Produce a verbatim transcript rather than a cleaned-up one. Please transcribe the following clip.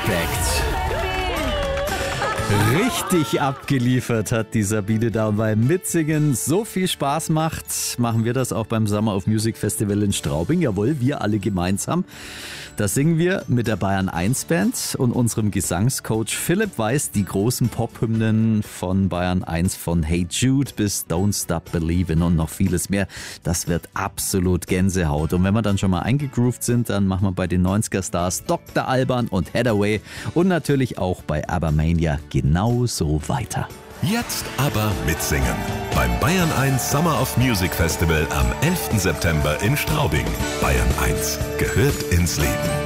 Respekt. Richtig abgeliefert hat die Sabine da, und weil Mitsingen so viel Spaß macht, machen wir das auch beim Summer of Music Festival in Straubing. Jawohl, wir alle gemeinsam. Da singen wir mit der Bayern eins Band und unserem Gesangscoach Philipp Weiß die großen Pop-Hymnen von Bayern eins, von Hey Jude bis Don't Stop Believin' und noch vieles mehr. Das wird absolut Gänsehaut. Und wenn wir dann schon mal eingegroovt sind, dann machen wir bei den neunziger-Stars Doktor Alban und Hathaway und natürlich auch bei ABBA-Mania genauso weiter. Jetzt aber mitsingen. Beim Bayern eins Summer of Music Festival am elften September in Straubing. Bayern eins gehört ins Leben.